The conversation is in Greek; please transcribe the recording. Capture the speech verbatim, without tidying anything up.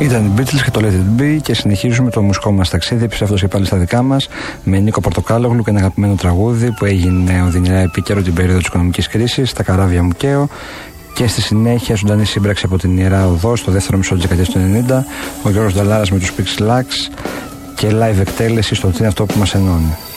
Ήταν οι Beatles και το Let It Be και συνεχίζουμε το μουσικό μας ταξίδι, ψεύδος και πάλι στα δικά μας, με Νίκο Πορτοκάλογλου και ένα αγαπημένο τραγούδι που έγινε οδυνηρά επίκαιρο την περίοδο της οικονομικής κρίσης, τα καράβια μου καίω, και στη συνέχεια ζωντανή σύμπραξη από την Ιερά Οδό στο δεύτερο μισό της δεκαετίας του ενενήντα, ο Γιώργος Νταλάρας με τους Pixelax και live εκτέλεση στο Τι είναι αυτό που μας ενώνει.